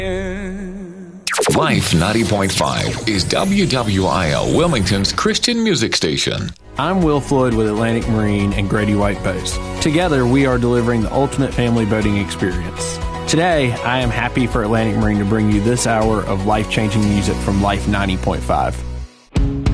Life 90.5 is WWIL Wilmington's Christian music station. I'm Will Floyd with Atlantic Marine and Grady White Boats. Together, we are delivering the ultimate family boating experience. Today, I am happy for Atlantic Marine to bring you this hour of life-changing music from Life 90.5.